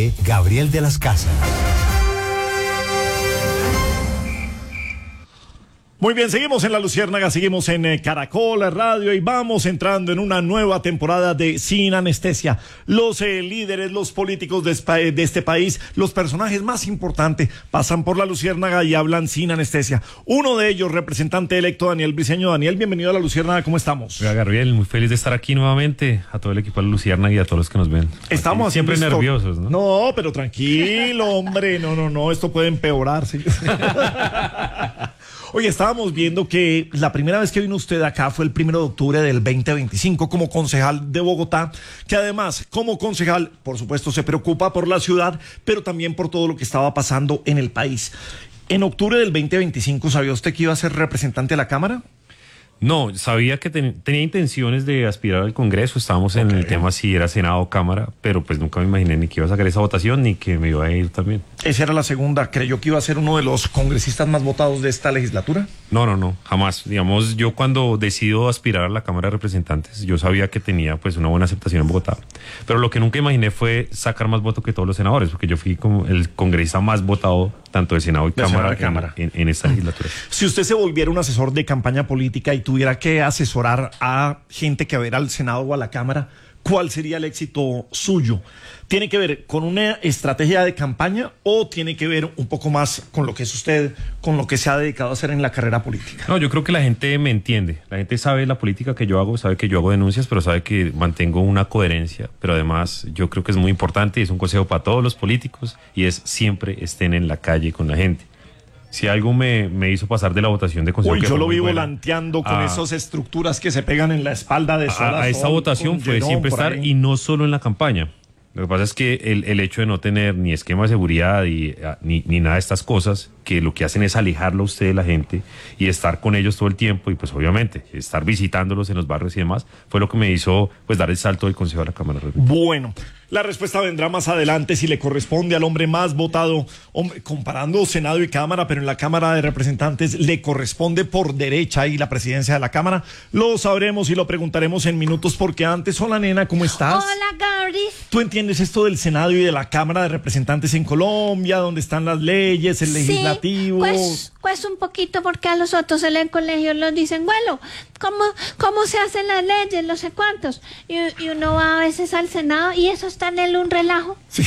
dirige Gabriel de las Casas. Muy bien, seguimos en La Luciérnaga, seguimos en Caracol Radio y vamos entrando en una nueva temporada de Sin Anestesia. Los líderes, los políticos de este país, los personajes más importantes pasan por La Luciérnaga y hablan sin anestesia. Uno de ellos, representante electo Daniel Briceño. Daniel, bienvenido a La Luciérnaga, ¿cómo estamos? Hola, Gabriel, muy feliz de estar aquí nuevamente, a todo el equipo de La Luciérnaga y a todos los que nos ven. Estamos siempre nerviosos, ¿no? No, pero tranquilo, hombre, no, esto puede empeorar, sí. Oye, estábamos viendo que la primera vez que vino usted acá fue el 1 de octubre del 2025 como concejal de Bogotá, que además, como concejal, por supuesto, se preocupa por la ciudad, pero también por todo lo que estaba pasando en el país. En octubre del 2025, ¿sabía usted que iba a ser representante de la Cámara? No, sabía que tenía intenciones de aspirar al Congreso, estábamos en el tema si era Senado o Cámara, pero pues nunca me imaginé ni que iba a sacar esa votación ni que me iba a ir también. Esa era la segunda. ¿Creyó que iba a ser uno de los congresistas más votados de esta legislatura? No, jamás. Digamos, yo cuando decido aspirar a la Cámara de Representantes, yo sabía que tenía pues una buena aceptación en Bogotá, pero lo que nunca imaginé fue sacar más votos que todos los senadores, porque yo fui como el congresista más votado tanto de Senado y Cámara en esta legislatura. Si usted se volviera un asesor de campaña política y tuviera que asesorar a gente que va a ir al Senado o a la Cámara, ¿cuál sería el éxito suyo? ¿Tiene que ver con una estrategia de campaña o tiene que ver un poco más con lo que es usted, con lo que se ha dedicado a hacer en la carrera política? No, yo creo que la gente me entiende. La gente sabe la política que yo hago, sabe que yo hago denuncias, pero sabe que mantengo una coherencia. Pero además yo creo que es muy importante y es un consejo para todos los políticos y es siempre estén en la calle con la gente. Si algo me hizo pasar de la votación de consejo... Uy, yo lo vi volanteando con esas estructuras que se pegan en la espalda de Sola. A esa votación fue siempre estar y no solo en la campaña. Lo que pasa es que el hecho de no tener ni esquema de seguridad ni nada de estas cosas, que lo que hacen es alejarlo a usted de la gente y estar con ellos todo el tiempo y pues obviamente estar visitándolos en los barrios y demás, fue lo que me hizo pues dar el salto del Consejo de la Cámara. Bueno, la respuesta vendrá más adelante si le corresponde al hombre más votado, comparando Senado y Cámara, pero en la Cámara de Representantes le corresponde por derecha y la presidencia de la Cámara. Lo sabremos y lo preguntaremos en minutos porque antes, hola nena, ¿cómo estás? Hola Gabri. ¿Tú entiendes esto del Senado y de la Cámara de Representantes en Colombia, donde están las leyes, el legislativo? Pues un poquito, porque a los otros en el colegio los dicen, bueno, ¿cómo se hacen las leyes? No sé cuántos. Y uno va a veces al Senado y eso está en él un relajo. Sí.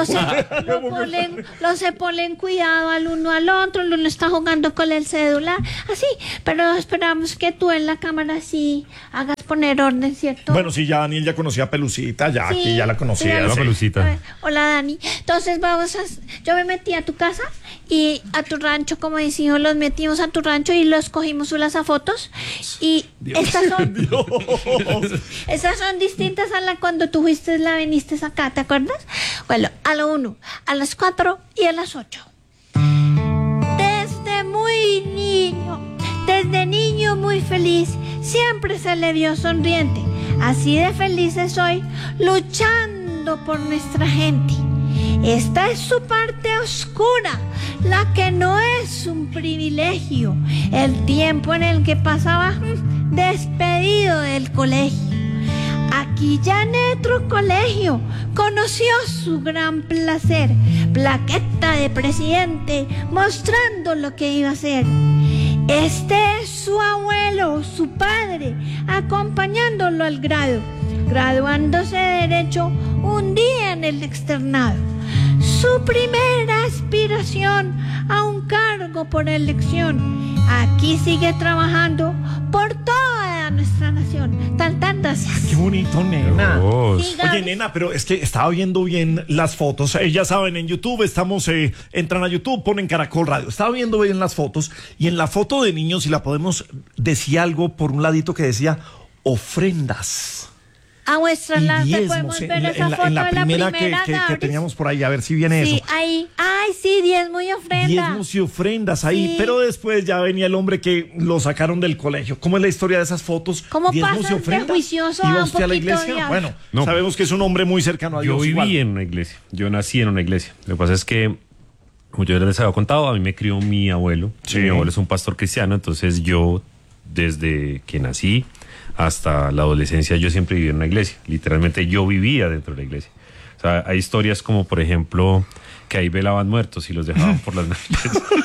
Los se ponen cuidado al uno al otro, el uno está jugando con el celular, así. Pero esperamos que tú en la Cámara sí hagas poner orden, ¿cierto? Bueno, sí, ya Daniel ya conocía a Pelucita, ya sí, aquí ya la conocía. La Pelucita. Hola Dani. Entonces yo me metí a tu casa y a tu rancho, como decimos, los metimos a tu rancho y los cogimos unas fotos y estas son distintas a la cuando tú viniste acá, ¿te acuerdas? Bueno, a la 1, a las 4 y a las 8. Desde niño muy feliz, siempre se le vio sonriente. Así de felices hoy, luchando por nuestra gente. Esta es su parte oscura, la que no es un privilegio, el tiempo en el que pasaba despedido del colegio. Aquí ya en otro colegio conoció su gran placer, plaqueta de presidente mostrando lo que iba a hacer. Este es su abuelo, su padre, acompañándolo al grado, graduándose de Derecho un día en el externado. Su primera aspiración a un cargo por elección. Aquí sigue trabajando por toda nuestra nación. Tantas gracias. Qué bonito, nena. Dios. Oye, nena, pero es que estaba viendo bien las fotos. Ya saben, en YouTube estamos, entran a YouTube, ponen Caracol Radio. Estaba viendo bien las fotos y en la foto de niños, si la podemos, decía algo por un ladito que decía ofrendas. A vuestra lata podemos ver esa foto en la de primera la primera que teníamos por ahí, a ver si viene eso. Sí, ahí. Ay, sí, diezmo y ofrenda. Diezmos y ofrendas ahí, sí. Pero después ya venía el hombre que lo sacaron del colegio. ¿Cómo es la historia de esas fotos? ¿Cómo pasa de juicioso a un usted a la iglesia? Bueno, no. Sabemos que es un hombre muy cercano a Dios. Yo viví en una iglesia, yo nací en una iglesia. Lo que pasa es que, como yo les había contado, a mí me crió mi abuelo. Sí. Mi abuelo es un pastor cristiano, entonces yo, desde que nací hasta la adolescencia, yo siempre viví en una iglesia. Literalmente yo vivía dentro de la iglesia. O sea, hay historias como, por ejemplo, que ahí velaban muertos y los dejaban por las noches.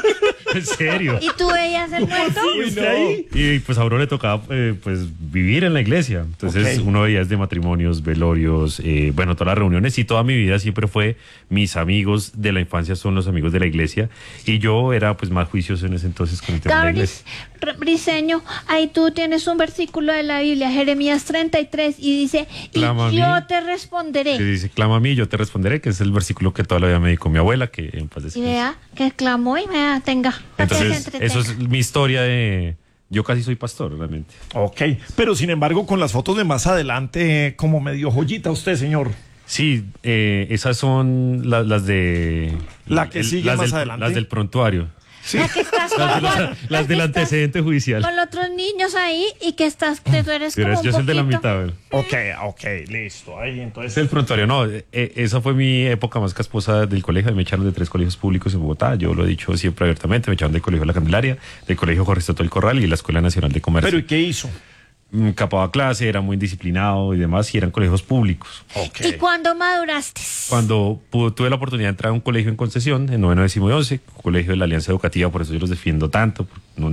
¿En serio? ¿Y tú veías el muerto? Sí, ahí? Y pues a uno le tocaba pues vivir en la iglesia. Entonces uno veía de matrimonios, velorios, bueno, todas las reuniones, y toda mi vida siempre fue, mis amigos de la infancia son los amigos de la iglesia, y yo era pues más juicioso en ese entonces con el tema de la iglesia. Briseño, ahí tú tienes un versículo de la Biblia, Jeremías 33, y dice, Clama y yo a mí. te responderé. Que dice, clama a mí, yo te responderé, que es el versículo que toda la vida me dijo mi abuela, que en paz Y descanse. vea, que clamó y vea, tenga. para que se Entonces, entretenga. eso es mi historia de... Yo casi soy pastor, realmente. Ok, pero sin embargo, con las fotos de más adelante, como medio joyita usted, señor. Sí, esas son las de... La que sigue más adelante. Las del prontuario. Ya que estás Las del antecedente judicial. con otros niños ahí y que estás, que tú eres como un Yo soy el de la poquito- mitad. ¿verdad? Ok, listo. Ahí entonces. Es el prontuario, no. Esa fue mi época más casposa del colegio. Me echaron de 3 colegios públicos en Bogotá. Yo lo he dicho siempre abiertamente. Me echaron del colegio La Candelaria, del colegio Jorge Soto del Corral y la Escuela Nacional de Comercio. Pero ¿y qué hizo? Capaba clase, era muy disciplinado y demás, y eran colegios públicos. Ok. ¿Y cuándo maduraste? Cuando tuve la oportunidad de entrar a un colegio en concesión, en 9º, 10º y 11, colegio de la Alianza Educativa, por eso yo los defiendo tanto.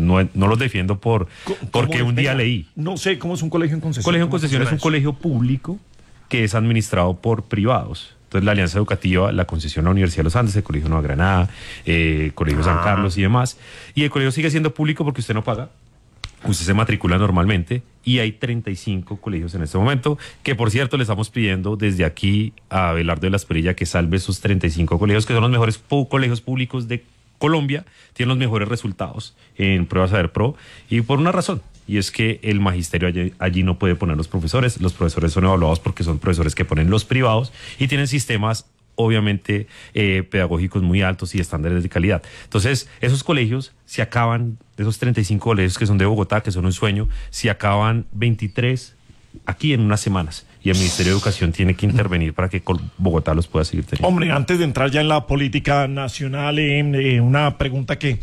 No los defiendo porque un día leí. No sé cómo es un colegio en concesión. Colegio en ¿Cómo concesión es un funciona colegio público que es administrado por privados. Entonces la Alianza Educativa, la concesión a la Universidad de los Andes, el Colegio Nueva Granada, Colegio San Carlos y demás. Y el colegio sigue siendo público porque usted no paga. Usted se matricula normalmente y hay 35 colegios en este momento, que por cierto le estamos pidiendo desde aquí a Abelardo de la Espriella que salve esos 35 colegios, que son los mejores colegios públicos de Colombia, tienen los mejores resultados en pruebas Saber Pro, y por una razón, y es que el magisterio allí no puede poner los profesores son evaluados porque son profesores que ponen los privados y tienen sistemas obviamente pedagógicos muy altos y estándares de calidad. Entonces, esos colegios se acaban, de esos 35 colegios que son de Bogotá, que son un sueño, se acaban 23 aquí en unas semanas. Y el Ministerio de Educación tiene que intervenir para que Bogotá los pueda seguir teniendo. Hombre, antes de entrar ya en la política nacional, una pregunta que,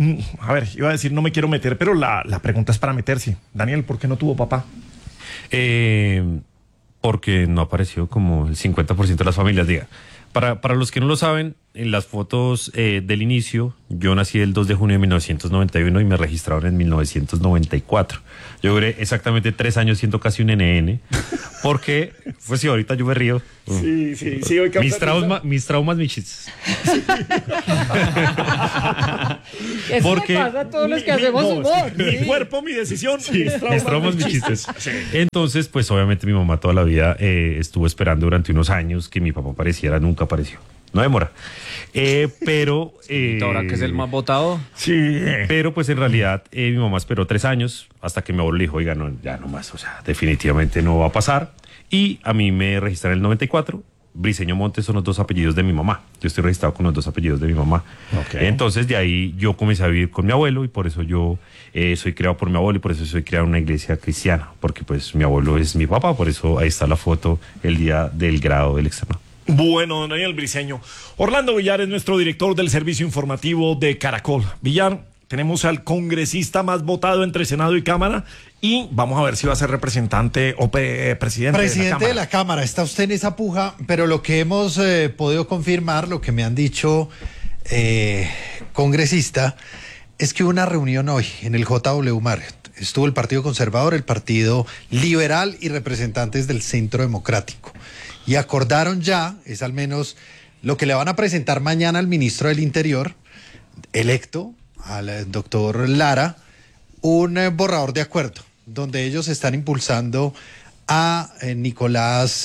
a ver, iba a decir no me quiero meter, pero la pregunta es para meterse. Daniel, ¿por qué no tuvo papá? Porque no apareció como el 50% de las familias, diga. Para los que no lo saben, en las fotos del inicio, yo nací el 2 de junio de 1991 y me registraron en 1994. Yo duré exactamente 3 años siendo casi un NN, porque, pues sí, ahorita yo me río. Sí, hoy Mis traumas, mis chistes. Eso Porque- le pasa a todos los que hacemos humor. Mi sí. cuerpo, mi decisión. Mis traumas, mis chistes. Entonces, pues obviamente mi mamá toda la vida estuvo esperando durante unos años que mi papá apareciera, nunca apareció. No demora. Pero... Ahora que es el más votado. Sí. Pero pues en realidad mi mamá esperó 3 años hasta que mi abuelo le dijo, oiga, no, ya no más, o sea, definitivamente no va a pasar. Y a mí me registraron en el 94. Briseño Montes son los 2 apellidos de mi mamá. Yo estoy registrado con los 2 apellidos de mi mamá. Ok. Entonces de ahí yo comencé a vivir con mi abuelo y por eso yo soy criado por mi abuelo y por eso soy criado en una iglesia cristiana. Porque pues mi abuelo es mi papá, por eso ahí está la foto el día del grado del externo. Bueno, don Daniel Briseño. Orlando Villar es nuestro director del servicio informativo de Caracol. Villar, tenemos al congresista más votado entre Senado y Cámara y vamos a ver si va a ser representante o presidente. Presidente de la Cámara, está usted en esa puja, pero lo que hemos podido confirmar, lo que me han dicho congresista, es que hubo una reunión hoy en el JW Marriott. Estuvo el Partido Conservador, el Partido Liberal y representantes del Centro Democrático. Y acordaron ya, es al menos lo que le van a presentar mañana al ministro del Interior, electo, al doctor Lara, un borrador de acuerdo, donde ellos están impulsando a Nicolás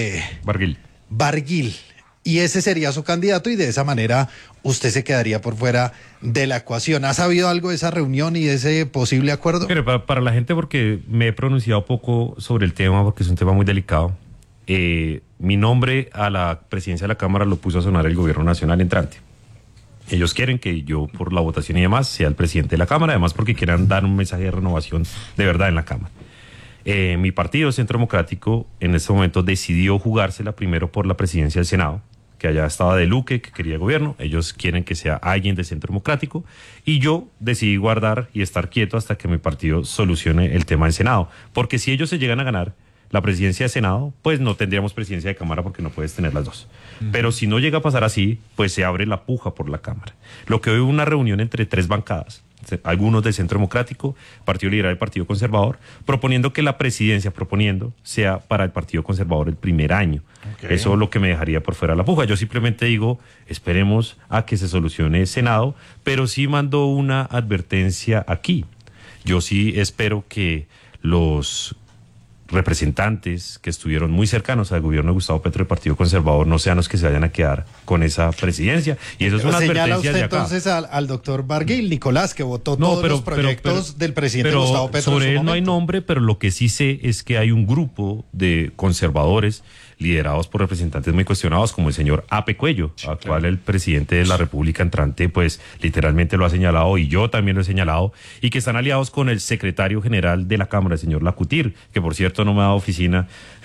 Barguil. Y ese sería su candidato y de esa manera usted se quedaría por fuera de la ecuación. ¿Ha sabido algo de esa reunión y de ese posible acuerdo? Pero para la gente, porque me he pronunciado poco sobre el tema, porque es un tema muy delicado, mi nombre a la presidencia de la Cámara lo puso a sonar el gobierno nacional entrante. Ellos quieren que yo, por la votación y demás, sea el presidente de la Cámara, además porque quieran dar un mensaje de renovación de verdad en la Cámara. Mi partido, Centro Democrático, en este momento decidió jugársela primero por la presidencia del Senado, que allá estaba De Luque, que quería gobierno. Ellos quieren que sea alguien de Centro Democrático. Y yo decidí guardar y estar quieto hasta que mi partido solucione el tema del Senado. Porque si ellos se llegan a ganar, la presidencia de Senado, pues no tendríamos presidencia de Cámara porque no puedes tener las dos. Pero si no llega a pasar así, pues se abre la puja por la Cámara. Lo que hoy hubo una reunión entre 3 bancadas, algunos del Centro Democrático, Partido Liberal y Partido Conservador, proponiendo que la presidencia, sea para el Partido Conservador el primer año. Okay. Eso es lo que me dejaría por fuera de la puja. Yo simplemente digo, esperemos a que se solucione el Senado, pero sí mando una advertencia aquí. Yo sí espero que los representantes que estuvieron muy cercanos al gobierno de Gustavo Petro del Partido Conservador no sean los que se vayan a quedar con esa presidencia. Y eso es una advertencia usted de acá. Entonces al doctor Barguil, Nicolás, que votó todos los proyectos del presidente Gustavo Petro. Sobre él no hay nombre, pero lo que sí sé es que hay un grupo de conservadores liderados por representantes muy cuestionados, como el señor Ape Cuello, actual el presidente de la República entrante, pues literalmente lo ha señalado, y yo también lo he señalado, y que están aliados con el secretario general de la Cámara, el señor Lacutir, que por cierto no me ha dado oficina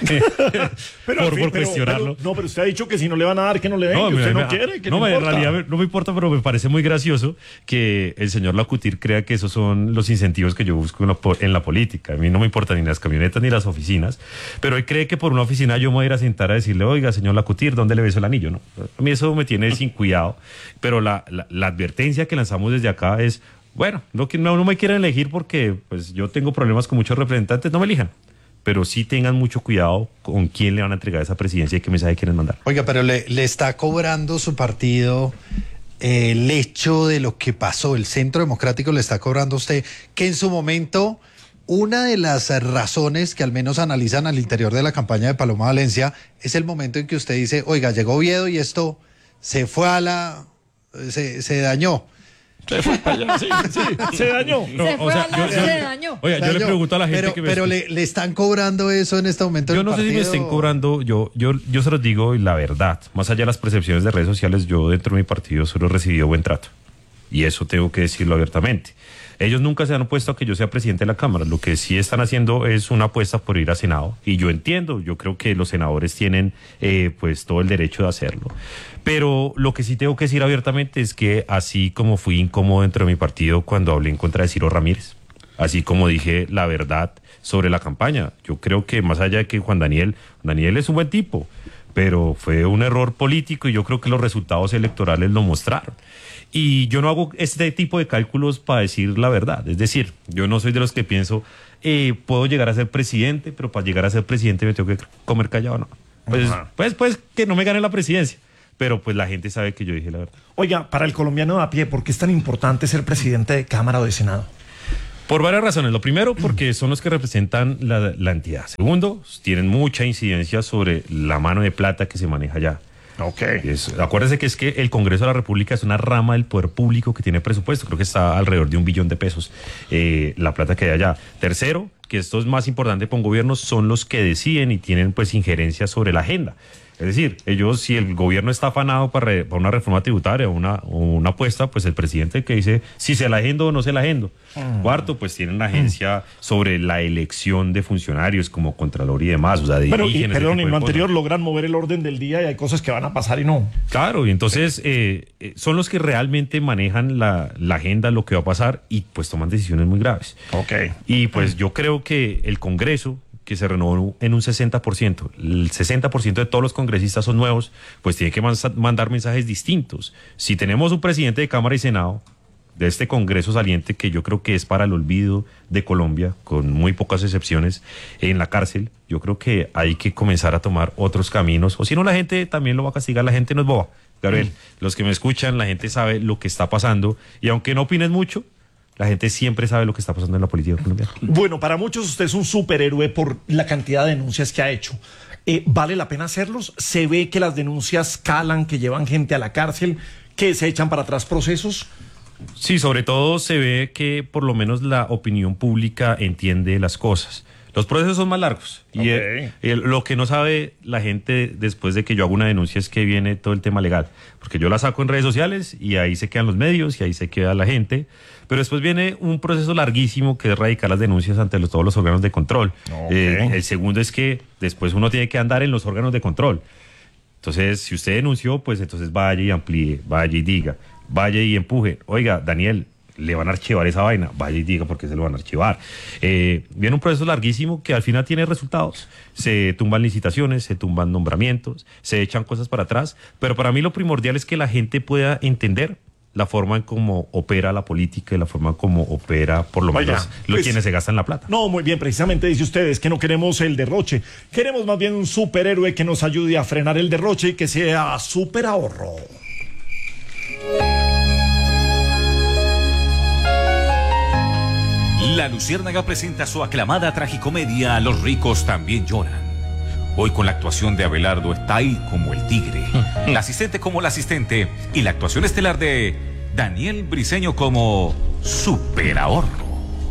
por cuestionarlo. No, pero usted ha dicho que si no le van a dar, que no le den, que usted no quiere, que no en realidad no me importa, pero me parece muy gracioso que el señor Lacutir crea que esos son los incentivos que yo busco en la política. A mí no me importan ni las camionetas ni las oficinas, pero él cree que por una oficina yo me voy a ir a sentar a decirle, oiga, señor Lacutir, ¿dónde le beso el anillo? No, a mí eso me tiene sin cuidado, pero la advertencia que lanzamos desde acá es, bueno, no me quieren elegir porque pues yo tengo problemas con muchos representantes, no me elijan, pero sí tengan mucho cuidado con quién le van a entregar esa presidencia y qué mensaje quieren mandar. Oiga, pero le está cobrando su partido el hecho de lo que pasó, el Centro Democrático le está cobrando a usted, que en su momento... Una de las razones que al menos analizan al interior de la campaña de Paloma Valencia es el momento en que usted dice, oiga, llegó Oviedo y esto se fue se dañó. Se fue allá, sí, se dañó. Se dañó. Oiga, yo le pregunto a la gente pero le están cobrando eso en este momento. Yo no sé si me estén cobrando, yo se los digo, y la verdad, más allá de las percepciones de redes sociales, yo dentro de mi partido solo he recibido buen trato. Y eso tengo que decirlo abiertamente. Ellos nunca se han opuesto a que yo sea presidente de la Cámara. Lo que sí están haciendo es una apuesta por ir a Senado. Y yo entiendo, yo creo que los senadores tienen pues todo el derecho de hacerlo. Pero lo que sí tengo que decir abiertamente es que así como fui incómodo dentro de mi partido cuando hablé en contra de Ciro Ramírez, así como dije la verdad sobre la campaña, yo creo que más allá de que Juan Daniel es un buen tipo, pero fue un error político y yo creo que los resultados electorales lo mostraron. Y yo no hago este tipo de cálculos para decir la verdad. Es decir, yo no soy de los que pienso, puedo llegar a ser presidente, pero para llegar a ser presidente me tengo que comer callado, ¿no? Pues que no me gane la presidencia. Pero pues la gente sabe que yo dije la verdad. Oiga, para el colombiano de a pie, ¿por qué es tan importante ser presidente de Cámara o de Senado? Por varias razones. Lo primero, porque son los que representan la entidad. Segundo, tienen mucha incidencia sobre la mano de plata que se maneja allá. Okay. Acuérdense que es que el Congreso de la República es una rama del poder público que tiene presupuesto, creo que está alrededor de $1 billón la plata que hay allá. Tercero, que esto es más importante para un gobierno, son los que deciden y tienen pues injerencia sobre la agenda. Es decir, ellos, si el gobierno está afanado para una reforma tributaria o una apuesta, pues el presidente que dice si se la agendo o no se la agendo. Cuarto, pues tienen una agencia sobre la elección de funcionarios como Contralor y demás. O sea, pero, perdón, en lo anterior logran mover el orden del día y hay cosas que van a pasar y no. Claro, y entonces son los que realmente manejan la agenda, lo que va a pasar y pues toman decisiones muy graves. Okay. Y pues yo creo que el Congreso, que se renovó en un 60%, el 60% de todos los congresistas son nuevos, pues tiene que mandar mensajes distintos. Si tenemos un presidente de Cámara y Senado de este Congreso saliente, que yo creo que es para el olvido de Colombia, con muy pocas excepciones, en la cárcel, yo creo que hay que comenzar a tomar otros caminos, o si no la gente también lo va a castigar, la gente no es boba. Gabriel, los que me escuchan, la gente sabe lo que está pasando, y aunque no opines mucho, la gente siempre sabe lo que está pasando en la política colombiana. Bueno, para muchos usted es un superhéroe por la cantidad de denuncias que ha hecho. ¿Vale la pena hacerlos? ¿Se ve que las denuncias calan, que llevan gente a la cárcel, que se echan para atrás procesos? Sí, sobre todo se ve que por lo menos la opinión pública entiende las cosas. Los procesos son más largos. Okay. Y lo que no sabe la gente después de que yo hago una denuncia es que viene todo el tema legal. Porque yo la saco en redes sociales y ahí se quedan los medios y ahí se queda la gente. Pero después viene un proceso larguísimo que es radicar las denuncias ante todos los órganos de control. Okay. El segundo es que después uno tiene que andar en los órganos de control. Entonces, si usted denunció, pues entonces vaya y amplíe, vaya y diga, vaya y empuje. Oiga, Daniel, le van a archivar esa vaina, vaya y diga por qué se lo van a archivar. Viene un proceso larguísimo que al final tiene resultados. Se tumban licitaciones, se tumban nombramientos, se echan cosas para atrás, pero para mí lo primordial es que la gente pueda entender la forma en cómo opera la política y la forma en cómo opera, por lo menos, quienes se gastan la plata. No, muy bien, precisamente dice ustedes que no queremos el derroche, queremos más bien un superhéroe que nos ayude a frenar el derroche y que sea super ahorro. La Luciérnaga presenta su aclamada tragicomedia Los ricos también lloran. Hoy con la actuación de Abelardo está ahí como el tigre, la asistente como la asistente y la actuación estelar de Daniel Briceño como superahorro.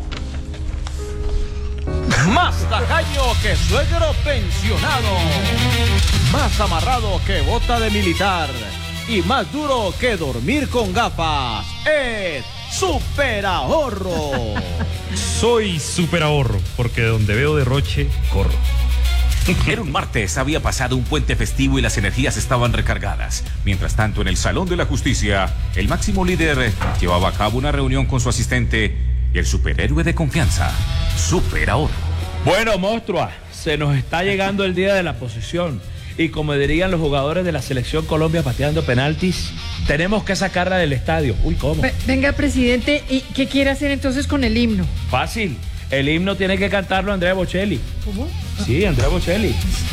Más tacaño que suegro pensionado, más amarrado que bota de militar y más duro que dormir con gafas. ¡Es superahorro! Soy superahorro, porque donde veo derroche, corro. Era un martes, había pasado un puente festivo y las energías estaban recargadas. Mientras tanto, en el Salón de la Justicia, el máximo líder llevaba a cabo una reunión con su asistente y el superhéroe de confianza, superahorro. Bueno, monstrua, se nos está llegando el día de la posesión. Y como dirían los jugadores de la Selección Colombia pateando penaltis, tenemos que sacarla del estadio. Uy, ¿cómo? Venga, presidente, ¿y qué quiere hacer entonces con el himno? Fácil. El himno tiene que cantarlo Andrea Bocelli. ¿Cómo? Sí, Andrea Bocelli.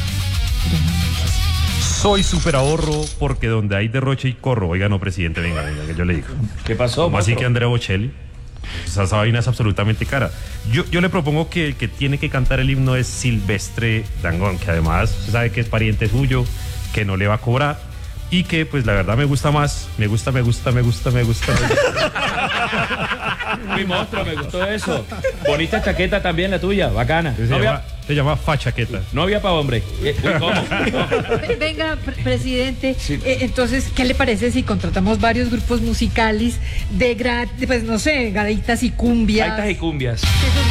Soy superahorro porque donde hay derroche y corro. Oiga, no, presidente, venga, que yo le digo. ¿Qué pasó? ¿Cómo así monstruo? que Andrea Bocelli? Esa vaina es absolutamente cara. Yo le propongo que el que tiene que cantar el himno es Silvestre Dangond, que además se sabe que es pariente suyo, que no le va a cobrar y que pues la verdad me gusta más. Me gusta. Uy, monstruo, me gustó eso. Bonita chaqueta también la tuya, bacana. Se llama fachaqueta. Novia para hombre. Uy, ¿cómo? No. Venga, presidente, Sí. entonces, ¿qué le parece si contratamos varios grupos musicales pues no sé, gaitas y cumbias? Gaitas y cumbias.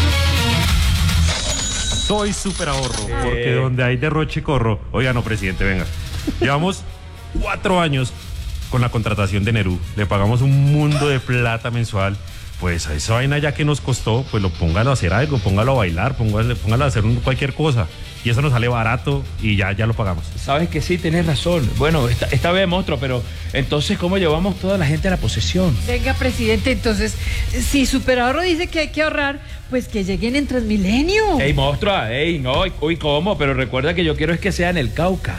Soy superahorro porque donde hay derroche corro. Oiga, no, presidente, venga. Llevamos 4 años con la contratación de Nerú. Le pagamos un mundo de plata mensual. Pues a esa vaina ya que nos costó, pues póngalo a hacer algo, póngalo a bailar, póngalo a hacer cualquier cosa. Y eso nos sale barato y ya lo pagamos. Sabes que sí, tienes razón. Bueno, esta vez, monstruo, pero entonces, ¿cómo llevamos toda la gente a la posesión? Venga, presidente, entonces, si Superahorro dice que hay que ahorrar, pues que lleguen en Transmilenio. Ey, monstrua, ey, no, uy, ¿cómo? Pero recuerda que yo quiero es que sea en el Cauca.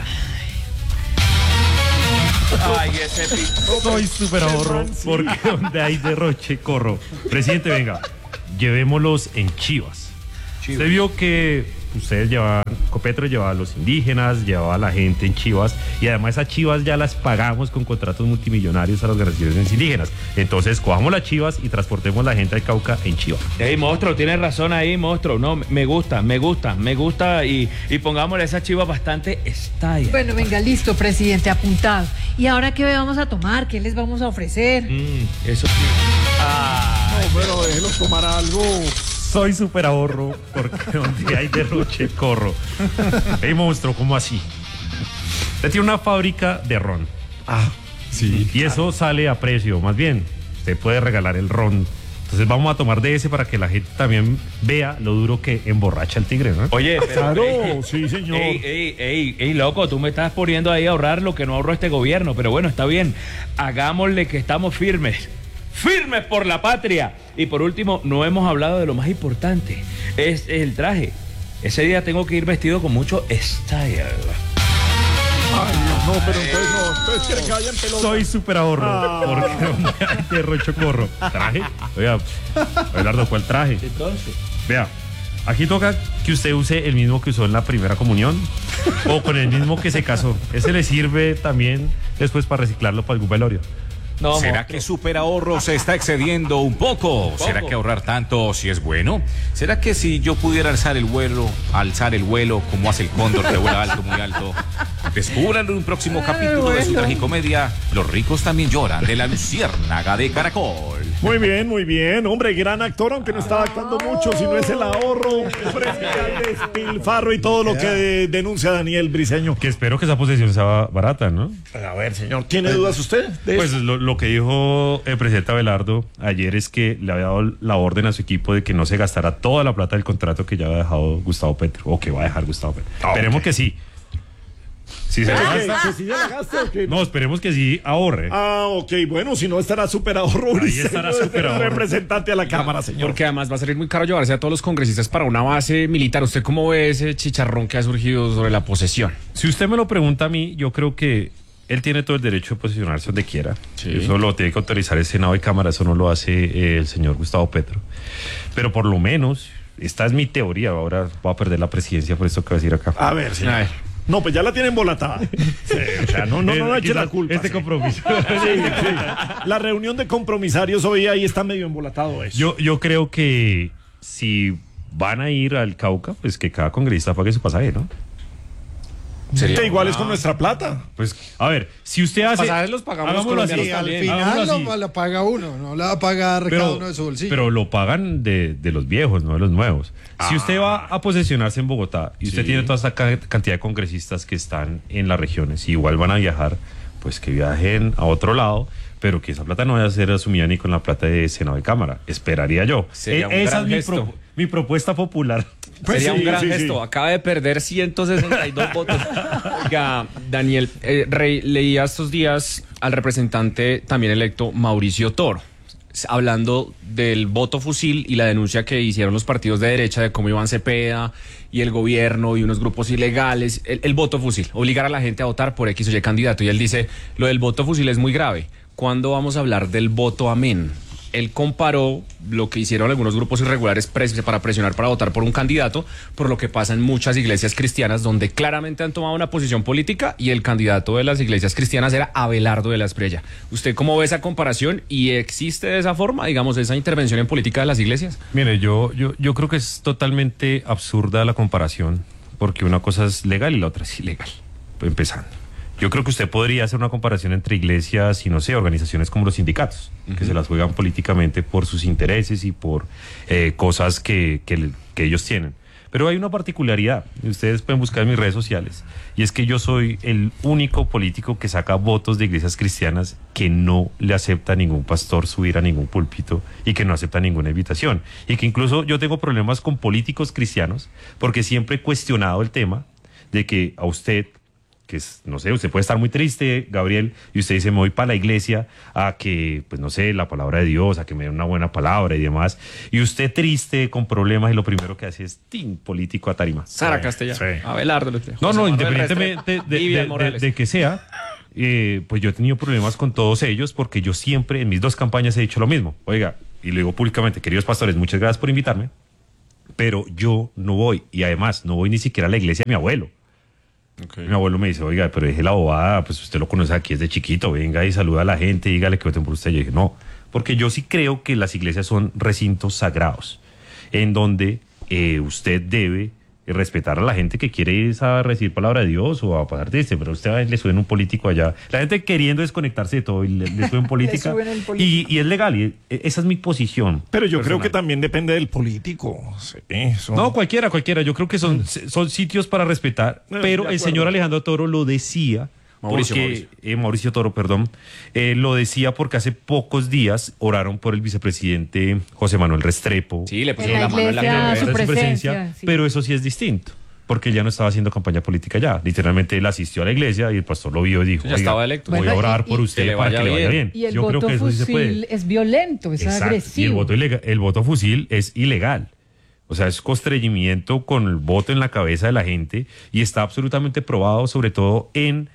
Ay, ese tipo. Soy superahorro porque donde hay derroche corro. Presidente, venga, llevémoslos en Chivas. Usted vio que ustedes llevaban, Copetro llevaba a los indígenas, llevaba a la gente en Chivas y además esas Chivas ya las pagamos con contratos multimillonarios a las organizaciones indígenas. Entonces cojamos las Chivas y transportemos la gente al Cauca en Chivas. Ey, monstruo, tienes razón ahí, monstruo. No, me gusta y pongámosle esa Chiva bastante style. Bueno, venga, listo, presidente, apuntado. ¿Y ahora qué vamos a tomar? ¿Qué les vamos a ofrecer? Eso sí. No, pero déjelos tomar algo. Soy superahorro porque donde hay derroche corro. Ey, monstruo, ¿cómo así? Usted tiene una fábrica de ron. Ah, sí. Y eso sale a precio, más bien, usted puede regalar el ron. Entonces vamos a tomar de ese para que la gente también vea lo duro que emborracha el tigre, ¿no? Oye, pero, Claro, sí, señor. Ey, loco, tú me estás poniendo ahí a ahorrar lo que no ahorró este gobierno, pero bueno, está bien. Hagámosle que estamos firmes por la patria. Y por último, no hemos hablado de lo más importante, es el traje. Ese día tengo que ir vestido con mucho style. Ay, no, pero entonces no, entonces quieren que vayan pelota. Soy superahorro porque donde hay derroche corro. ¿Traje? Oiga, Abelardo, ¿cuál traje? Entonces, Vea, aquí toca que usted use el mismo que usó en la primera comunión o con el mismo que se casó. Ese le sirve también después para reciclarlo para algún velorio. no, ¿Será monstruo. que superahorro se está excediendo un poco? ¿Será que ahorrar tanto si es bueno? ¿Será que si yo pudiera alzar el vuelo como hace el cóndor que vuela alto, muy alto? Descubran en un próximo capítulo de su tragicomedia Los ricos también lloran, de La Luciérnaga de Caracol. Muy bien, muy bien. Hombre, gran actor, aunque no estaba actuando mucho, sino es el ahorro frente al despilfarro y todo lo que denuncia Daniel Briceño. Que espero que esa posesión sea barata, ¿no? A ver, señor, ¿tiene dudas usted de Pues eso? lo que dijo el presidente Abelardo ayer es que le había dado la orden a su equipo de que no se gastara toda la plata del contrato que ya había dejado Gustavo Petro, o que va a dejar Gustavo Petro. Esperemos que sí. Si se la gasta. ¿Que si ya la gasta o qué? No, esperemos que sí ahorre. Ok, bueno, si no estará súper ahorro. Ahí estará súper ahorro. Representante a la Cámara, señor. Porque además va a salir muy caro llevarse a todos los congresistas para una base militar. ¿Usted cómo ve ese chicharrón que ha surgido sobre la posesión? Si usted me lo pregunta a mí, yo creo que él tiene todo el derecho de posicionarse donde quiera. Sí. Eso lo tiene que autorizar el Senado y Cámara, eso no lo hace el señor Gustavo Petro. Pero por lo menos, esta es mi teoría, ahora voy a perder la presidencia por esto que voy a decir acá. A ver, señor. A ver. No, pues ya la tienen embolatada. Sí, o sea, no eche la culpa. Este sí. compromiso. Sí. La reunión de compromisarios hoy ahí está medio embolatado eso. Yo creo que si van a ir al Cauca, pues que cada congresista pague su pasaje, ¿no? Sería Que igual una- es con nuestra plata. Pues, a ver, si usted hace... pasajes los pagamos los hagámoslo así, colombianos Y al también. hagámoslo final así. lo paga uno, no la va a pagar cada uno de su bolsillo. Pero lo pagan de los viejos, no de los nuevos. Si usted va a posesionarse en Bogotá y usted tiene toda esta cantidad de congresistas que están en las regiones y igual van a viajar, pues que viajen a otro lado, pero que esa plata no vaya a ser asumida ni con la plata de Senado y Cámara. Esperaría yo. Sería un Esa gran es mi, gesto. mi propuesta popular. Pues Sería sí, un gran sí, sí. gesto. Acaba de perder 162 votos. Oiga, Daniel, leía estos días al representante también electo Mauricio Toro, hablando del voto fusil y la denuncia que hicieron los partidos de derecha de cómo Iván Cepeda y el gobierno y unos grupos ilegales, el voto fusil, obligar a la gente a votar por X o Y candidato. Y él dice, lo del voto fusil es muy grave. ¿Cuándo vamos a hablar del voto amén? Él comparó lo que hicieron algunos grupos irregulares para presionar para votar por un candidato, por lo que pasa en muchas iglesias cristianas donde claramente han tomado una posición política y el candidato de las iglesias cristianas era Abelardo de la Espriella. ¿Usted cómo ve esa comparación y existe de esa forma, digamos, esa intervención en política de las iglesias? Mire, yo creo que es totalmente absurda la comparación, porque una cosa es legal y la otra es ilegal, empezando. Yo creo que usted podría hacer una comparación entre iglesias y, no sé, organizaciones como los sindicatos, que se las juegan políticamente por sus intereses y por cosas que ellos tienen. Pero hay una particularidad, ustedes pueden buscar en mis redes sociales, y es que yo soy el único político que saca votos de iglesias cristianas que no le acepta a ningún pastor subir a ningún púlpito y que no acepta ninguna invitación. Y que incluso yo tengo problemas con políticos cristianos porque siempre he cuestionado el tema de que a usted, que es, no sé, usted puede estar muy triste, Gabriel, y usted dice, me voy para la iglesia a que, pues no sé, la palabra de Dios, a que me den una buena palabra y demás, y usted triste, con problemas, y lo primero que hace es, ¡ting!, político a tarima. Sara Castellano, sí. Abelardo. No, José no, Manuel independientemente Restrepo, Vivian Morales. de que sea, pues yo he tenido problemas con todos ellos, porque yo siempre, en mis dos campañas he dicho lo mismo. Oiga, y lo digo públicamente, queridos pastores, muchas gracias por invitarme, pero yo no voy, y además no voy ni siquiera a la iglesia de mi abuelo. Okay. Mi abuelo me dice, oiga, pero deje la bobada, pues usted lo conoce aquí desde chiquito, venga y saluda a la gente, dígale que voten por usted. Yo dije, no, porque yo sí creo que las iglesias son recintos sagrados, en donde usted debe respetar a la gente que quiere ir a recibir palabra de Dios o a pasar triste, pero usted le suben un político allá, la gente queriendo desconectarse de todo y le suben política, suben el político. y es legal, y esa es mi posición. Pero yo creo personal. que también depende del político. Sí, eso. No, cualquiera. Yo creo que son sitios para respetar. De Pero acuerdo. el señor Alejandro Toro lo decía. Mauricio Toro, perdón. Lo decía porque hace pocos días oraron por el vicepresidente José Manuel Restrepo. Sí, le En pusieron la la mano en la iglesia, cabeza. su Su presencia, sí. Pero eso sí es distinto. Porque él ya no estaba haciendo campaña política ya. Literalmente él asistió a la iglesia y el pastor lo vio y dijo, Ya "Oiga, estaba electo". voy a Bueno, orar y- por y- usted que le para vaya que le vaya bien. Y el Yo creo voto que eso sí se puede. fusil es violento, es Exacto. agresivo. Y el voto fusil es ilegal. O sea, es constreñimiento con el voto en la cabeza de la gente y está absolutamente probado, sobre todo en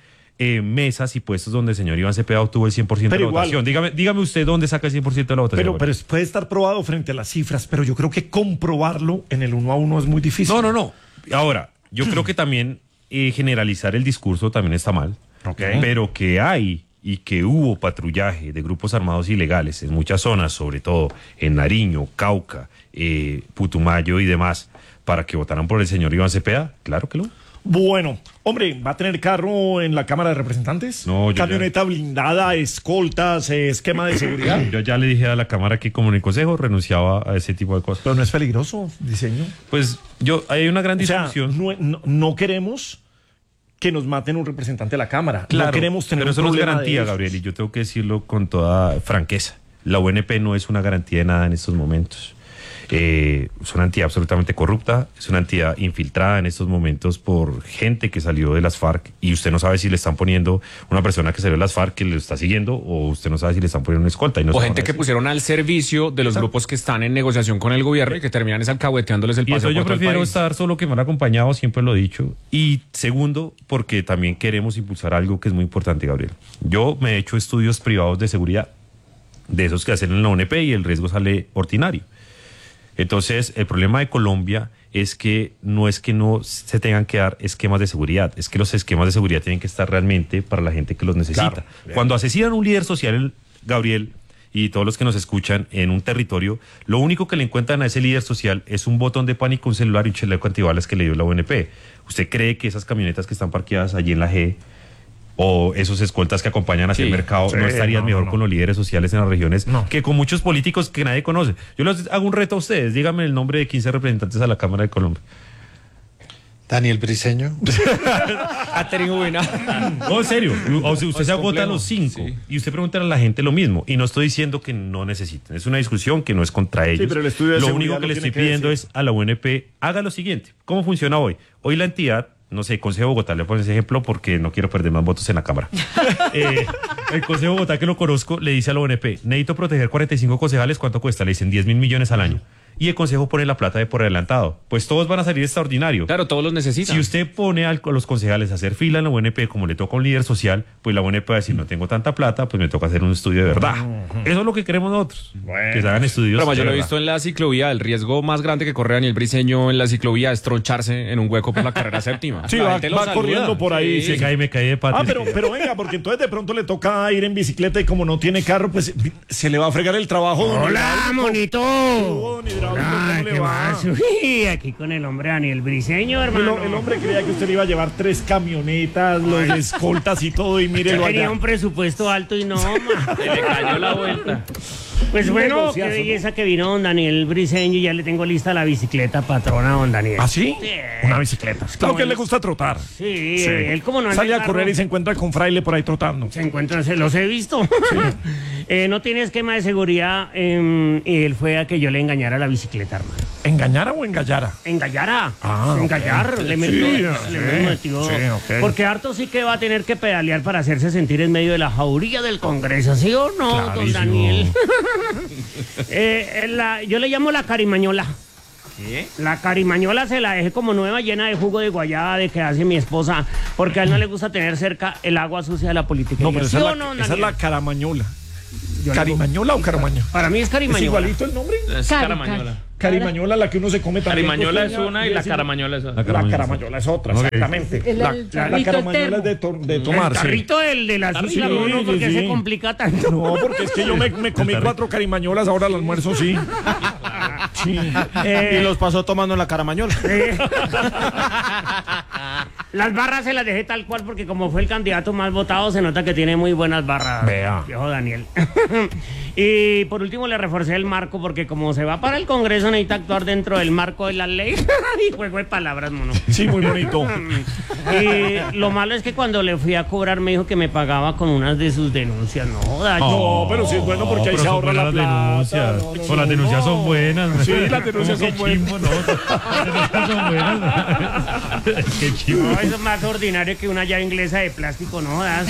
mesas y puestos donde el señor Iván Cepeda obtuvo el 100% de Pero la igual. votación. Dígame usted dónde saca el 100% de la votación. Pero puede estar probado frente a las cifras, pero yo creo que comprobarlo en el 1 a 1 es muy difícil. No. Ahora, yo creo que también generalizar el discurso también está mal. Ok. Pero que hay y que hubo patrullaje de grupos armados ilegales en muchas zonas, sobre todo en Nariño, Cauca, Putumayo y demás, para que votaran por el señor Iván Cepeda, claro que lo. Bueno, hombre, ¿va a tener carro en la Cámara de Representantes? No, camioneta blindada, escoltas, esquema de seguridad. Yo ya le dije a la Cámara que como en el Consejo renunciaba a ese tipo de cosas. Pero no es peligroso, diseño. Pues hay una gran discusión. O sea, no queremos que nos maten un representante de la Cámara. Claro, no queremos tener pero eso un no es problema garantía, de esos. Gabriel, y yo tengo que decirlo con toda franqueza. La UNP no es una garantía de nada en estos momentos. Es una entidad absolutamente corrupta, es una entidad infiltrada en estos momentos por gente que salió de las FARC y usted no sabe si le están poniendo una persona que salió de las FARC que le está siguiendo o usted no sabe si le están poniendo una escolta. Y no o gente que pusieron al servicio de los grupos que están en negociación con el gobierno y que terminan alcahueteándoles el Y paso. eso yo prefiero estar solo que mal acompañado, siempre lo he dicho. Y segundo, porque también queremos impulsar algo que es muy importante, Gabriel. Yo me he hecho estudios privados de seguridad, de esos que hacen en la UNP y el riesgo sale ordinario. Entonces, el problema de Colombia es que no se tengan que dar esquemas de seguridad, es que los esquemas de seguridad tienen que estar realmente para la gente que los necesita. Claro. Cuando asesinan a un líder social, Gabriel, y todos los que nos escuchan en un territorio, lo único que le encuentran a ese líder social es un botón de pánico, un celular y un chaleco antibalas que le dio la UNP. ¿Usted cree que esas camionetas que están parqueadas allí en la G o esos escoltas que acompañan hacia el mercado no estarían mejor con los líderes sociales en las regiones que con muchos políticos que nadie conoce? Yo les hago un reto a ustedes, díganme el nombre de 15 representantes a la Cámara de Colombia. Daniel Briceño. No, en serio, usted se agota a los 5 y usted pregunta a la gente lo mismo y no estoy diciendo que no necesiten, es una discusión que no es contra ellos. Pero el estudio de lo seguridad único que le tiene estoy que pidiendo decir. es a la UNP, haga lo siguiente. ¿Cómo funciona hoy? Hoy la entidad, no sé, Consejo de Bogotá, le pongo ese ejemplo porque no quiero perder más votos en la Cámara. El Consejo de Bogotá, que lo conozco, le dice a la UNP, necesito proteger 45 concejales, ¿cuánto cuesta? Le dicen 10.000 millones al año. Y el Consejo pone la plata de por adelantado. Pues todos van a salir extraordinario. Claro, todos los necesitan. Si usted pone a los concejales a hacer fila en la UNP como le toca a un líder social, pues la UNP va a decir, no tengo tanta plata, pues me toca hacer un estudio de verdad. Eso es lo que queremos nosotros. Que se hagan estudios. Pero yo lo he de visto en la ciclovía. El riesgo más grande que corre Daniel Briceño en la ciclovía es troncharse en un hueco por la carrera séptima. Sí, La va gente lo saluda. corriendo por ahí. verdad. Me caí de patas. Pero venga, porque entonces de pronto le toca ir en bicicleta y como no tiene carro, pues se le va a fregar el trabajo. Hola, monito. Don Hidráulico, ¿cómo le va? Uy, aquí con el hombre Daniel Briceño, hermano. El hombre creía que usted le iba a llevar 3 camionetas, los escoltas y todo, y mírelo Tenía allá. un presupuesto alto y no, ma. Se le cayó la vuelta. Pues bueno, qué negociazo, belleza que vino don Daniel Briceño. Ya le tengo lista la bicicleta patrona, don Daniel. ¿Ah, sí? Una bicicleta. Claro que a él le gusta trotar. Sí, él como no anda Sale en a correr carro, y se encuentra con Fraile por ahí trotando. se encuentran, se los he visto. No tiene esquema de seguridad y él fue a que yo le engañara la bicicleta, hermano. ¿Engañara o engallara? Engallara. Ah, ok. Engallar. Le metió. sí, ok. Porque harto sí que va a tener que pedalear para hacerse sentir en medio de la jauría del Congreso, ¿sí o no, don Clarísimo. Daniel? Yo le llamo la carimañola. ¿Qué? La carimañola se la dejé como nueva, llena de jugo de guayaba de que hace mi esposa, porque a él no le gusta tener cerca el agua sucia de la política. No, pero ¿Sí esa, o es no, la, Daniel? esa es la caramañola. Yo le ¿Carimañola o caramaña? Para mí es ¿Es carimañola. igualito el nombre? Es Caramañola. Carimañola, la que uno se come también. Carimañola es costeña, una y la caramañola es otra. La caramañola es otra, exactamente. El La tarrito caramañola es de tomar, El sí. carrito de la sucia, Sí, no, porque sí. se complica tanto. No, porque es que yo me comí 4 carimañolas, ahora al almuerzo sí. Sí. Y los pasó tomando en la caramañola. Las barras se las dejé tal cual porque como fue el candidato más votado se nota que tiene muy buenas barras. Vea. Viejo Daniel. Y por último le reforcé el marco porque como se va para el Congreso necesita actuar dentro del marco de la ley. Y juego de palabras, mono. Sí, muy bonito. Y lo malo es que cuando le fui a cobrar me dijo que me pagaba con unas de sus denuncias. No, joda, No, pero sí es bueno porque ahí se ahorra la plata. denuncias. No, no, O las denuncias son buenas. Sí, las denuncias son buenas. Chimbo, no. Las denuncias son buenas. Qué chimbo. No, eso es más ordinario que una llave inglesa de plástico, no jodas.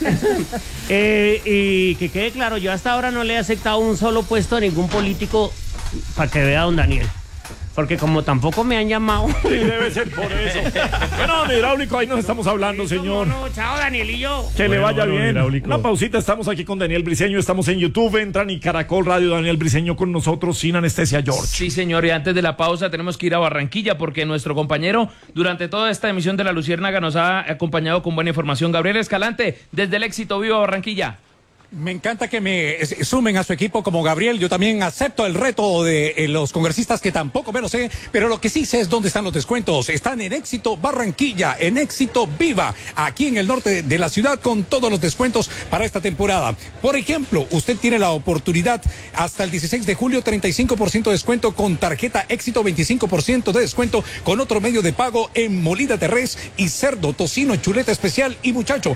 Y que quede claro, yo hasta ahora no le he aceptado un solo puesto a ningún político para que vea a don Daniel. Porque como tampoco me han llamado. Sí, debe ser por eso. Bueno, don Hidráulico, ahí nos estamos hablando, señor. No, chao, Danielillo. Que le vaya Bueno, bien. Hidráulico. Una pausita, estamos aquí con Daniel Briceño, estamos en YouTube, entran y Caracol Radio, Daniel Briceño con nosotros, sin anestesia, George. Sí, señor, y antes de la pausa tenemos que ir a Barranquilla porque nuestro compañero durante toda esta emisión de La Luciérnaga nos ha acompañado con buena información. Gabriel Escalante, desde el Éxito, viva Barranquilla. Me encanta que me sumen a su equipo como Gabriel. Yo también acepto el reto de los congresistas, que tampoco me lo sé, pero lo que sí sé es dónde están los descuentos. Están en Éxito Barranquilla, en Éxito Viva, aquí en el norte de la ciudad, con todos los descuentos para esta temporada. Por ejemplo, usted tiene la oportunidad hasta el 16 de julio, 35% de descuento con tarjeta Éxito, 25% de descuento con otro medio de pago en molida de res y cerdo, tocino, chuleta especial y muchacho.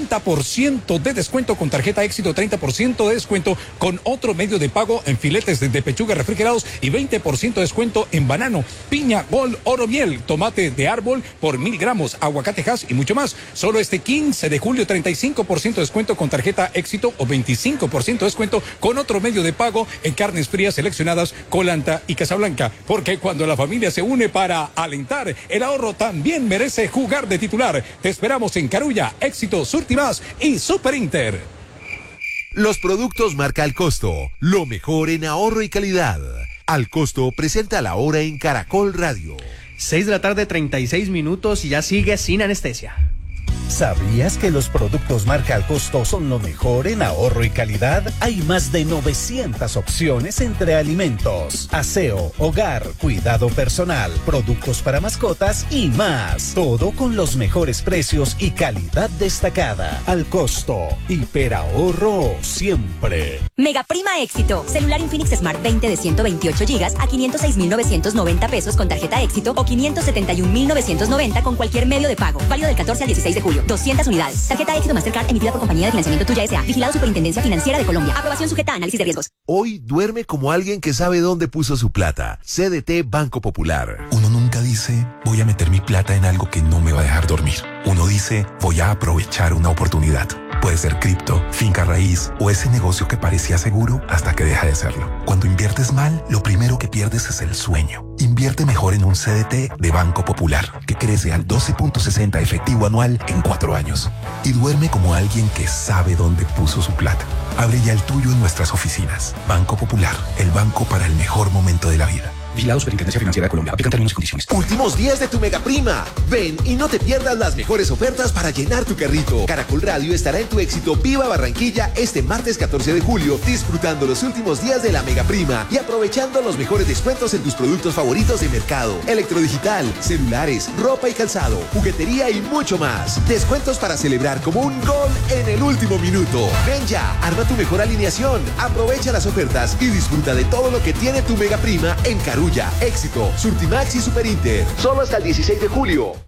40% de descuento con tarjeta Éxito, 30% de descuento con otro medio de pago en filetes de pechuga refrigerados y 20% de descuento en banano, piña, gol, oro, miel, tomate de árbol por 1000 gramos, aguacate Hass y mucho más. Solo este 15 de julio, 35% de descuento con tarjeta Éxito o 25% de descuento con otro medio de pago en carnes frías seleccionadas, Colanta y Casablanca. Porque cuando la familia se une para alentar, el ahorro también merece jugar de titular. Te esperamos en Carulla, Éxito, Surtimax y Super Inter. Los productos marca Al Costo, lo mejor en ahorro y calidad. Al Costo presenta la hora en Caracol Radio. 6 de la tarde, 36 minutos y ya sigue sin anestesia. ¿Sabías que los productos marca Al Costo son lo mejor en ahorro y calidad? Hay más de 900 opciones entre alimentos, aseo, hogar, cuidado personal, productos para mascotas y más. Todo con los mejores precios y calidad destacada. Al Costo, hiperahorro siempre. Mega Prima Éxito. Celular Infinix Smart 20 de 128 GB a 506.990 pesos con tarjeta Éxito o 571.990 con cualquier medio de pago. Válido del 14 al 16 de julio. 200 unidades. Tarjeta Éxito Mastercard emitida por Compañía de Financiamiento Tuya S.A. Vigilado Superintendencia Financiera de Colombia. Aprobación sujeta a análisis de riesgos. Hoy duerme como alguien que sabe dónde puso su plata. CDT Banco Popular. Uno nunca dice, voy a meter mi plata en algo que no me va a dejar dormir. Uno dice, voy a aprovechar una oportunidad. Puede ser cripto, finca raíz o ese negocio que parecía seguro hasta que deja de serlo. Cuando inviertes mal, lo primero que pierdes es el sueño. Invierte mejor en un CDT de Banco Popular, que crece al 12.60 efectivo anual en 4 años. Y duerme como alguien que sabe dónde puso su plata. Abre ya el tuyo en nuestras oficinas. Banco Popular, el banco para el mejor momento de la vida. Vigilado Superintendencia Financiera de Colombia. Aplican términos y condiciones. Últimos días de tu Mega Prima. Ven y no te pierdas las mejores ofertas para llenar tu carrito. Caracol Radio estará en tu Éxito Viva Barranquilla este martes 14 de julio, disfrutando los últimos días de la Mega Prima y aprovechando los mejores descuentos en tus productos favoritos de mercado, electrodigital, celulares, ropa y calzado, juguetería y mucho más. Descuentos para celebrar como un gol en el último minuto. Ven ya, arma tu mejor alineación, aprovecha las ofertas y disfruta de todo lo que tiene tu Mega Prima en Carulla, Éxito, Surtimax y Super Inter. Solo hasta el 16 de julio.